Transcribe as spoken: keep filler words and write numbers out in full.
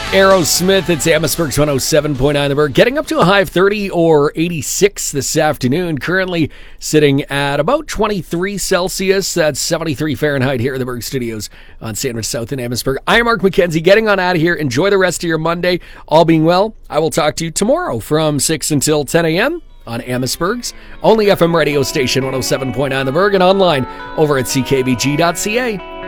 Aerosmith, it's Amherstburg's one oh seven point nine The Berg. Getting up to a high of thirty or eighty-six this afternoon. Currently sitting at about twenty-three Celsius. That's seventy-three Fahrenheit here in the Berg Studios on Sandwich South in Amherstburg. I'm Mark McKenzie, getting on out of here. Enjoy the rest of your Monday. All being well, I will talk to you tomorrow from six until ten a.m. on Amherstburg's only F M radio station one oh seven point nine The Berg and online over at c k b g dot c a.